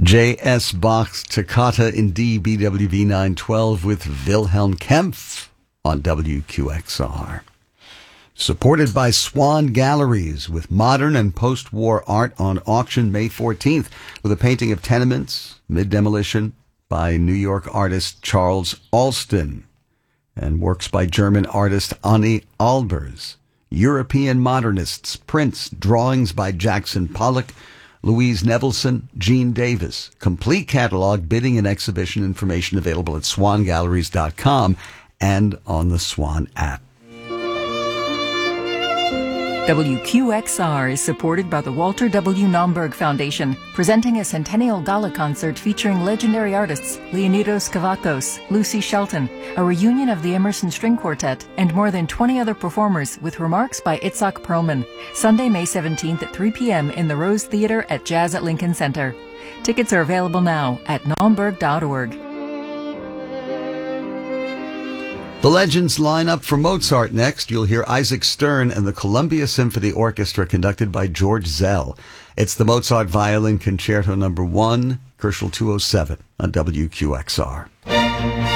J.S. Bach's Toccata in D, BWV 912 with Wilhelm Kempf on WQXR. Supported by Swan Galleries with modern and post-war art on auction May 14th with a painting of Tenements, Mid-Demolition by New York artist Charles Alston and works by German artist Anni Albers. European modernists, prints, drawings by Jackson Pollock, Louise Nevelson, Gene Davis. Complete catalog, bidding and exhibition information available at swangalleries.com and on the Swan app. WQXR is supported by the Walter W. Naumburg Foundation, presenting a Centennial Gala concert featuring legendary artists Leonidas Kavakos, Lucy Shelton, a reunion of the Emerson String Quartet, and more than 20 other performers with remarks by Itzhak Perlman. Sunday, May 17th at 3 p.m. in the Rose Theater at Jazz at Lincoln Center. Tickets are available now at naumburg.org. The Legends line up for Mozart next. You'll hear Isaac Stern and the Columbia Symphony Orchestra conducted by George Zell. It's the Mozart Violin Concerto No. 1, Herschel 207 on WQXR.